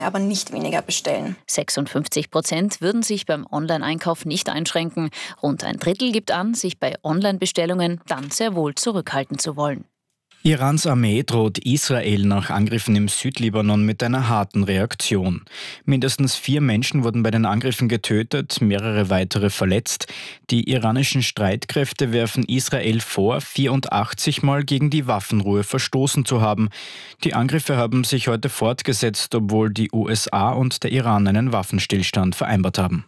aber nicht weniger bestellen. 56% würden sich beim Online-Einkauf nicht einschränken. Rund ein Drittel gibt an, sich bei Online-Bestellungen dann sehr wohl zurückhalten zu wollen. Irans Armee droht Israel nach Angriffen im Südlibanon mit einer harten Reaktion. Mindestens 4 Menschen wurden bei den Angriffen getötet, mehrere weitere verletzt. Die iranischen Streitkräfte werfen Israel vor, 84 Mal gegen die Waffenruhe verstoßen zu haben. Die Angriffe haben sich heute fortgesetzt, obwohl die USA und der Iran einen Waffenstillstand vereinbart haben.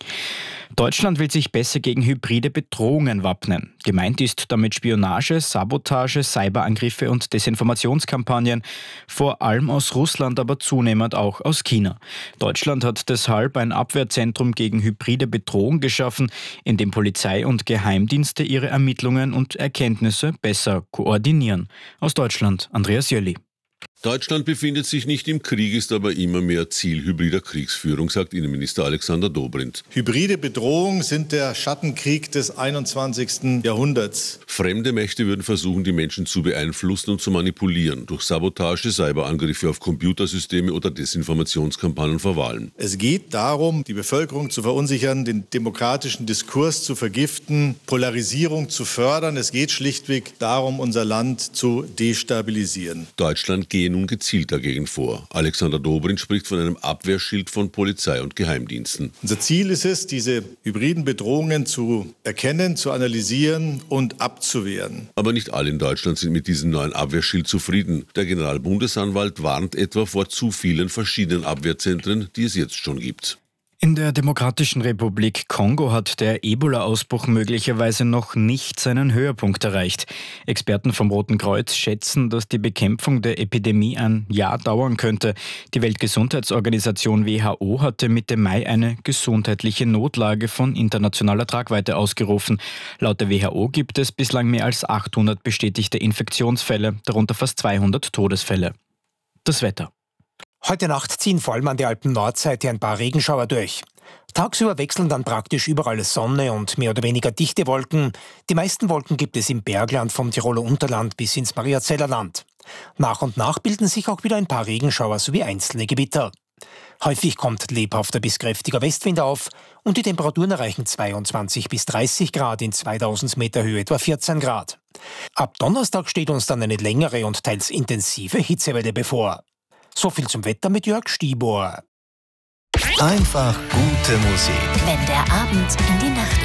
Deutschland will sich besser gegen hybride Bedrohungen wappnen. Gemeint ist damit Spionage, Sabotage, Cyberangriffe und Desinformationskampagnen, vor allem aus Russland, aber zunehmend auch aus China. Deutschland hat deshalb ein Abwehrzentrum gegen hybride Bedrohung geschaffen, in dem Polizei und Geheimdienste ihre Ermittlungen und Erkenntnisse besser koordinieren. Aus Deutschland, Andreas Jölli. Deutschland befindet sich nicht im Krieg, ist aber immer mehr Ziel hybrider Kriegsführung, sagt Innenminister Alexander Dobrindt. Hybride Bedrohungen sind der Schattenkrieg des 21. Jahrhunderts. Fremde Mächte würden versuchen, die Menschen zu beeinflussen und zu manipulieren, durch Sabotage, Cyberangriffe auf Computersysteme oder Desinformationskampagnen vor Wahlen. Es geht darum, die Bevölkerung zu verunsichern, den demokratischen Diskurs zu vergiften, Polarisierung zu fördern. Es geht schlichtweg darum, unser Land zu destabilisieren. Deutschland gehe nun gezielt dagegen vor. Alexander Dobrindt spricht von einem Abwehrschild von Polizei und Geheimdiensten. Unser Ziel ist es, diese hybriden Bedrohungen zu erkennen, zu analysieren und abzuwehren. Aber nicht alle in Deutschland sind mit diesem neuen Abwehrschild zufrieden. Der Generalbundesanwalt warnt etwa vor zu vielen verschiedenen Abwehrzentren, die es jetzt schon gibt. In der Demokratischen Republik Kongo hat der Ebola-Ausbruch möglicherweise noch nicht seinen Höhepunkt erreicht. Experten vom Roten Kreuz schätzen, dass die Bekämpfung der Epidemie ein Jahr dauern könnte. Die Weltgesundheitsorganisation WHO hatte Mitte Mai eine gesundheitliche Notlage von internationaler Tragweite ausgerufen. Laut der WHO gibt es bislang mehr als 800 bestätigte Infektionsfälle, darunter fast 200 Todesfälle. Das Wetter. Heute Nacht ziehen vor allem an der Alpen-Nordseite ein paar Regenschauer durch. Tagsüber wechseln dann praktisch überall Sonne und mehr oder weniger dichte Wolken. Die meisten Wolken gibt es im Bergland vom Tiroler Unterland bis ins Mariazellerland. Nach und nach bilden sich auch wieder ein paar Regenschauer sowie einzelne Gewitter. Häufig kommt lebhafter bis kräftiger Westwind auf und die Temperaturen erreichen 22 bis 30 Grad, in 2000 Meter Höhe etwa 14 Grad. Ab Donnerstag steht uns dann eine längere und teils intensive Hitzewelle bevor. So viel zum Wetter mit Jörg Stibor. Einfach gute Musik. Wenn der Abend in die Nacht